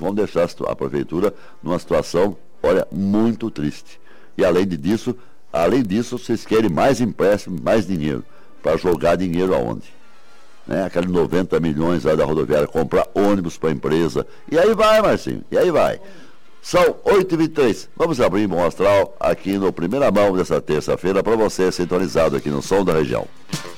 vão deixar a prefeitura numa situação, olha, muito triste. E além disso, vocês querem mais empréstimo, mais dinheiro. Para jogar dinheiro aonde? Né? Aqueles 90 milhões lá da rodoviária, comprar ônibus para a empresa. E aí vai, Marcinho, e aí vai. São 8h23. Vamos abrir Bom Astral aqui no Primeira Mão dessa terça-feira para você sintonizado aqui no Som da Região.